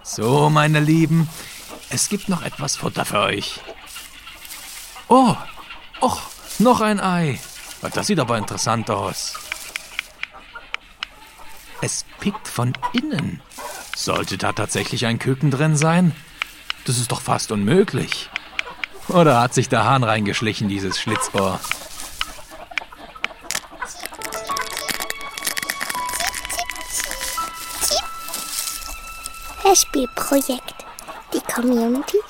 So, meine Lieben, es gibt noch etwas Futter für euch. Oh, noch ein Ei. Das sieht aber interessant aus. Es pickt von innen. Sollte da tatsächlich ein Küken drin sein? Das ist doch fast unmöglich. Oder hat sich der Hahn reingeschlichen, dieses Schlitzohr? Hörspielprojekt. Die Community